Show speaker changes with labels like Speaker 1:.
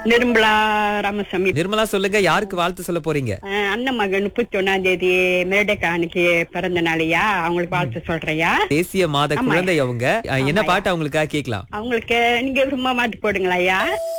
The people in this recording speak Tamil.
Speaker 1: நிர்மலா ராமசாமி.
Speaker 2: நிர்மலா சொல்லுங்க, யாருக்கு வாழ்த்து சொல்ல போறீங்க?
Speaker 1: அண்ணன் மகன் 31ஆம் தேதி மேடக்கானுக்கு பிறந்த நாளையா, அவங்களுக்கு வாழ்த்து சொல்றியா?
Speaker 2: தேசிய மாத குழந்தை அவங்க. என்ன பாட்டு அவங்களுக்காக கேட்கலாம்?
Speaker 1: அவங்களுக்கு நீங்க சும்மா மாட்டு போடுங்களாயா?